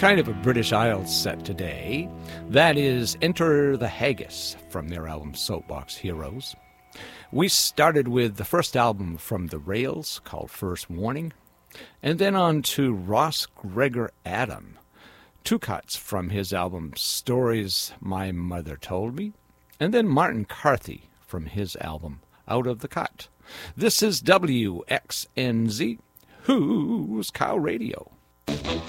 kind of a British Isles set today. That is Enter the Haggis from their album Soapbox Heroes. We started with the first album from The Rails called First Warning, and then on to Ross Gregor Adam, two cuts from his album Stories My Mother Told Me, and then Martin Carthy from his album Out of the Cut. This is WXNZ, Who's Cow Radio.